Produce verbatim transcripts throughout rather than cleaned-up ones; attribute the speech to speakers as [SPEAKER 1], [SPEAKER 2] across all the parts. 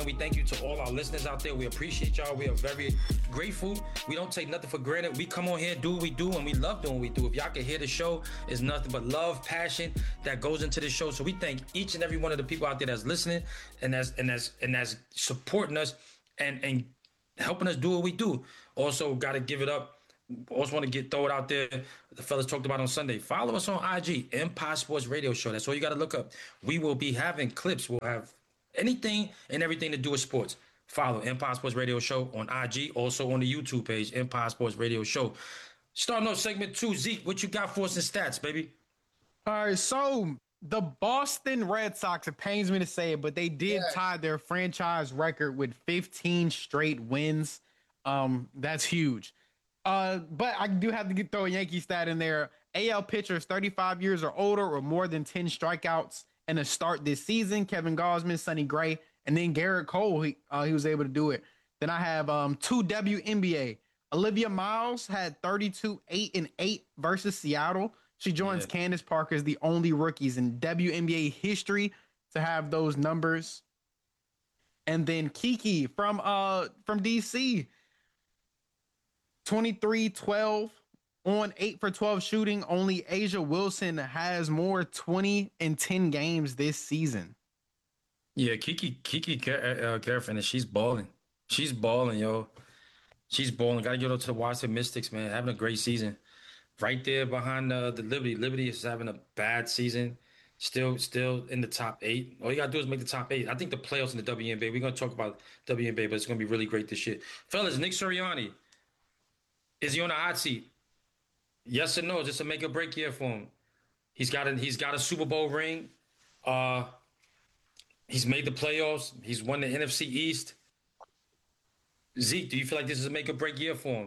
[SPEAKER 1] man. We thank you to all our listeners out there. We appreciate y'all. We are very grateful. We don't take nothing for granted. We come on here, do what we do, and we love doing what we do. If y'all can hear the show, it's nothing but love, passion that goes into the show. So we thank each and every one of the people out there that's listening and that's and that's and that's supporting us and and helping us do what we do. Also, got to give it up. Also want to get throw it out there. The fellas talked about on Sunday. Follow us on I G, Empire Sports Radio Show. That's all you got to look up. We will be having clips. We'll have anything and everything to do with sports. Follow Empire Sports Radio Show on I G. Also on the YouTube page, Empire Sports Radio Show. Starting off segment two, Zeke, what you got for us in stats, baby?
[SPEAKER 2] All right, so the Boston Red Sox, it pains me to say it, but they did yeah. tie their franchise record with fifteen straight wins. Um, that's huge. Uh, but I do have to get, throw a Yankee stat in there. A L pitchers thirty-five years or older or more than ten strikeouts in a start this season. Kevin Gausman, Sonny Gray, and then Garrett Cole, he, uh, he was able to do it. Then I have um, two W N B A. Olivia Miles had thirty-two, eight, and eight versus Seattle. She joins yeah. Candace Parker as the only rookies in W N B A history to have those numbers. And then Kiki from uh from D C, twenty-three, twelve on eight for twelve shooting. Only Asia Wilson has more twenty and ten games this season.
[SPEAKER 1] Yeah, Kiki Kiki uh, Carafin, she's balling. She's balling, yo. She's balling. Got to give it up to the Washington Mystics, man. Having a great season. Right there behind uh, the Liberty. Liberty is having a bad season. Still still in the top eight. All you got to do is make the top eight. I think the playoffs in the W N B A, we're going to talk about W N B A, but it's going to be really great this year. Fellas, Nick Sirianni, is he on the hot seat? Yes or no? Just a make or break year for him. He's got a, he's got a Super Bowl ring. Uh, he's made the playoffs. He's won the N F C East. Zeke, do you feel like this is a make or break year for him?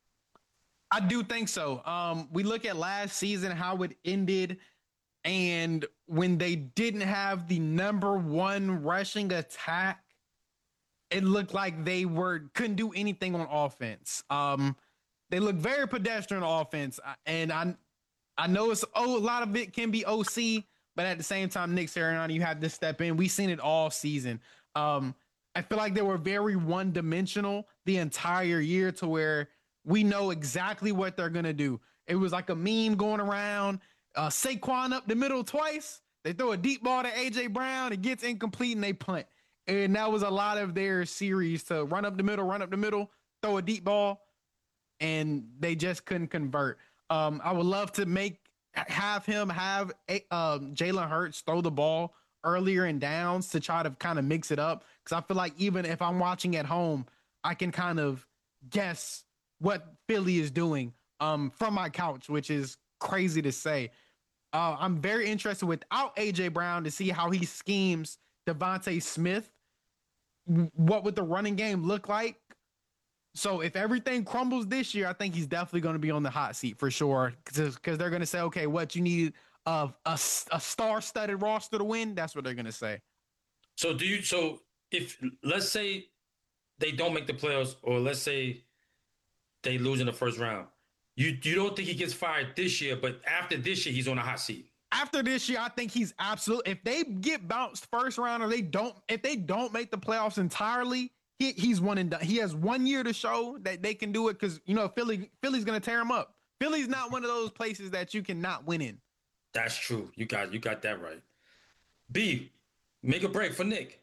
[SPEAKER 2] I do think so. Um, we look at last season, how it ended, and when they didn't have the number one rushing attack, it looked like they were couldn't do anything on offense. Um, they look very pedestrian on offense, and I, I know it's oh a lot of it can be O C, but at the same time, Nick Sirianni, you have to step in. We've seen it all season. Um, I feel like they were very one-dimensional the entire year to where we know exactly what they're going to do. It was like a meme going around. Uh, Saquon up the middle twice. They throw a deep ball to A J Brown. It gets incomplete and they punt. And that was a lot of their series to run up the middle, run up the middle, throw a deep ball, and they just couldn't convert. Um, I would love to make have him have a, um, Jalen Hurts throw the ball earlier in downs to try to kind of mix it up. Because I feel like even if I'm watching at home, I can kind of guess what Philly is doing um, from my couch, which is crazy to say. Uh, I'm very interested without A J Brown to see how he schemes Devontae Smith. What would the running game look like? So if everything crumbles this year, I think he's definitely going to be on the hot seat for sure. Because they're going to say, okay, what you need uh, a, a star-studded roster to win? That's what they're going to say.
[SPEAKER 1] So do you? So if let's say they don't make the playoffs, or let's say they lose in the first round, you you don't think he gets fired this year, but after this year, he's on a hot seat.
[SPEAKER 2] After this year, I think he's absolutely. If they get bounced first round, or they don't, if they don't make the playoffs entirely, he he's one and done. He has one year to show that they can do it because you know Philly Philly's gonna tear him up. Philly's not one of those places that you cannot win in.
[SPEAKER 1] That's true. You got you got that right. B, make a break for Nick.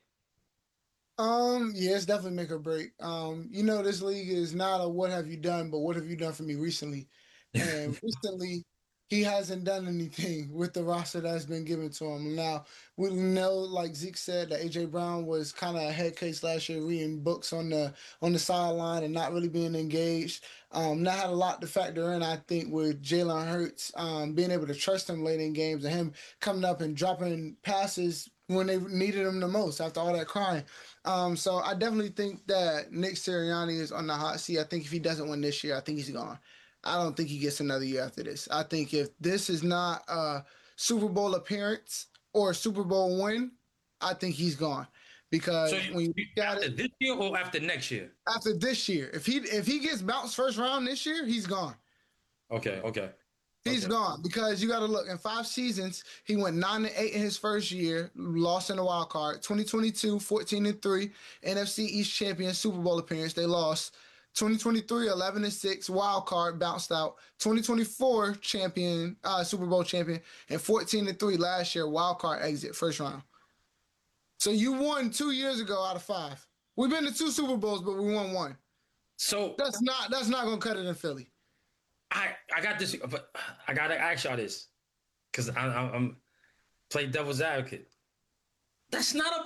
[SPEAKER 3] Um, yeah, it's definitely make or break. Um, you know, this league is not a what have you done, but what have you done for me recently? And recently, he hasn't done anything with the roster that's been given to him. Now, we know, like Zeke said, that A J Brown was kind of a head case last year, reading books on the on the sideline and not really being engaged. Um, that had a lot to factor in, I think, with Jalen Hurts um, being able to trust him late in games and him coming up and dropping passes when they needed him the most after all that crying. Um, so I definitely think that Nick Sirianni is on the hot seat. I think if he doesn't win this year, I think he's gone. I don't think he gets another year after this. I think if this is not a Super Bowl appearance or a Super Bowl win, I think he's gone. Because
[SPEAKER 1] so you,
[SPEAKER 3] when you got
[SPEAKER 1] after
[SPEAKER 3] it,
[SPEAKER 1] this year or after next year?
[SPEAKER 3] After this year. If he if he gets bounced first round this year, he's gone.
[SPEAKER 1] Okay, okay.
[SPEAKER 3] He's
[SPEAKER 1] Okay.
[SPEAKER 3] gone because you got to look in five seasons. He went nine and eight in his first year, lost in the wild card. twenty twenty-two, fourteen and three, N F C East champion, Super Bowl appearance. They lost. twenty twenty-three, eleven and six, wild card, bounced out. twenty twenty-four, champion, uh, Super Bowl champion, and fourteen and three last year, wild card exit, first round. So you won two years ago out of five. We've been to two Super Bowls, but we won one.
[SPEAKER 1] So
[SPEAKER 3] That's not that's not gonna cut it in Philly.
[SPEAKER 1] I I got this, but I gotta ask y'all this because I'm, I'm play devil's advocate. That's not a